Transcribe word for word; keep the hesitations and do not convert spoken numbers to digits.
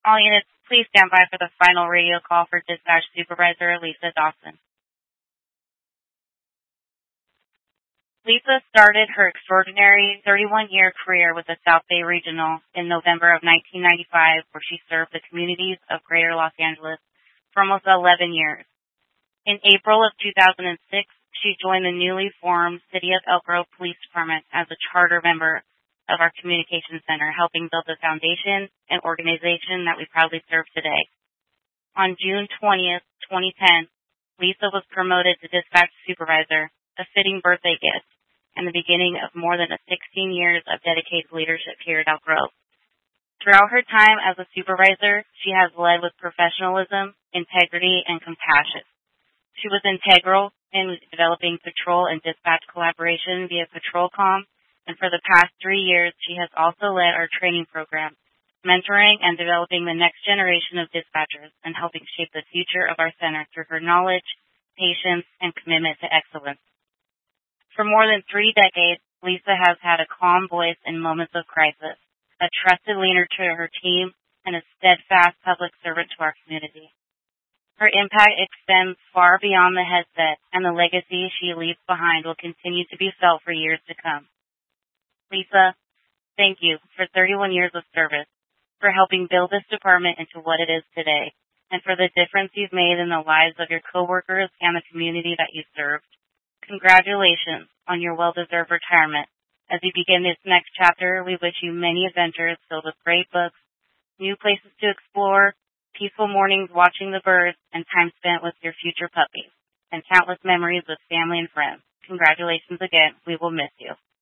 All units, please stand by for the final radio call for Dispatch Supervisor Lisa Dawson. Lisa started her extraordinary thirty-one-year career with the South Bay Regional in November of nineteen ninety-five, where she served the communities of Greater Los Angeles for almost eleven years. In April of two thousand six, she joined the newly formed City of Elk Grove Police Department as a charter member of our communications center, helping build the foundation and organization that we proudly serve today. On June twentieth, twenty ten, Lisa was promoted to dispatch supervisor, a fitting birthday gift, and the beginning of more than sixteen years of dedicated leadership here at Elk Grove. Throughout her time as a supervisor, she has led with professionalism, integrity, and compassion. She was integral in developing patrol and dispatch collaboration via PatrolCom, and for the past three years, she has also led our training program, mentoring and developing the next generation of dispatchers and helping shape the future of our center through her knowledge, patience, and commitment to excellence. For more than three decades, Lisa has had a calm voice in moments of crisis, a trusted leader to her team, and a steadfast public servant to our community. Her impact extends far beyond the headset, and the legacy she leaves behind will continue to be felt for years to come. Lisa, thank you for thirty-one years of service, for helping build this department into what it is today, and for the difference you've made in the lives of your coworkers and the community that you served. Congratulations on your well-deserved retirement. As you begin this next chapter, we wish you many adventures filled with great books, new places to explore, peaceful mornings watching the birds, and time spent with your future puppies, and countless memories with family and friends. Congratulations again. We will miss you.